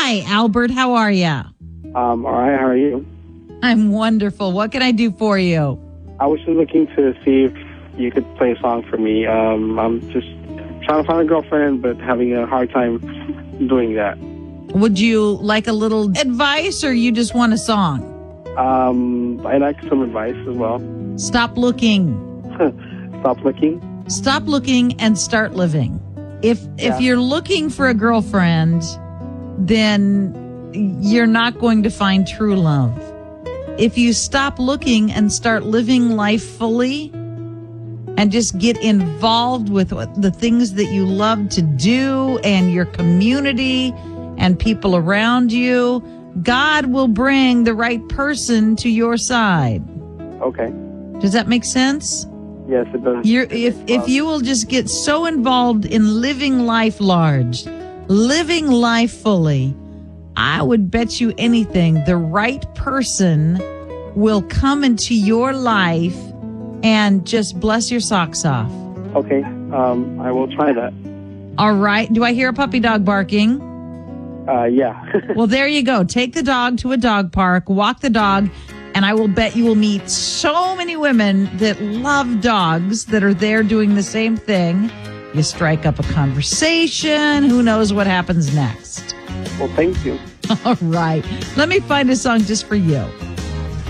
Hi, Albert. How are you? All right, how are you? I'm wonderful. What can I do for you? I was just looking to see if you could play a song for me. I'm just trying to find a girlfriend, but having a hard time doing that. Would you like a little advice or you just want a song? I'd like some advice as well. Stop looking. Stop looking. Stop looking and start living. If you're looking for a girlfriend, then you're not going to find true love. If you stop looking and start living life fully and just get involved with the things that you love to do and your community and people around you, God will bring the right person to your side. Okay. Does that make sense? Yes, it does. If you will just get so involved in living life large, living life fully, I would bet you anything the right person will come into your life and just bless your socks off. Okay, I will try that. All right. Do I hear a puppy dog barking? Yeah. Well, there you go. Take the dog to a dog park, walk the dog, and I will bet you will meet so many women that love dogs that are there doing the same thing. You strike up a conversation. Who knows what happens next? Well, thank you. All right. Let me find a song just for you.